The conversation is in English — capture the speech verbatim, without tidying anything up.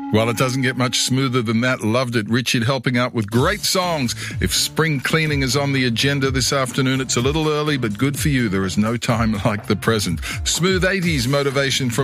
Well, it doesn't get much smoother than that. Loved it. Richard helping out with great songs. If spring cleaning is on the agenda this afternoon, it's a little early, but good for you. There is no time like the present. Smooth eighties motivation from